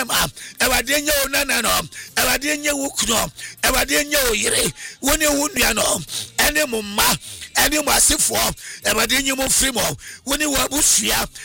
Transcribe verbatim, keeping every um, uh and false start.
bema ewade nye wo nana no ewade nye wo kuno ewade nye wo yire wo ne wo nua no ene mo ma ene mo asefo ewade nye mo free mo wo ne wo abusua